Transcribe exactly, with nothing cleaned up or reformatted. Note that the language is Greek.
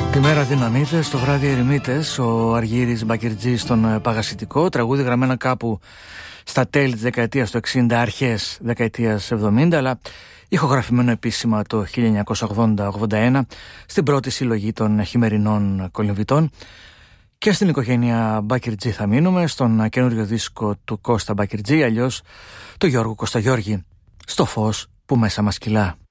Τη μέρα δυναμίτες, το βράδυ ερημίτες, ο Αργύρης Μπακυρτζής στον Παγασιτικό, τραγούδι γραμμένα κάπου στα τέλη της δεκαετίας του εξήντα, αρχές δεκαετίας εβδομήντα, αλλά ηχογραφημένο επίσημα το χίλια εννιακόσια ογδόντα ογδόντα ένα στην πρώτη συλλογή των χειμερινών κολυμβητών. Και στην οικογένεια Μπακυρτζή θα μείνουμε, στον καινούριο δίσκο του Κώστα Μπακυρτζή, αλλιώς του Γιώργου Κωσταγιώργη, στο φως που μέσα μας κυλά.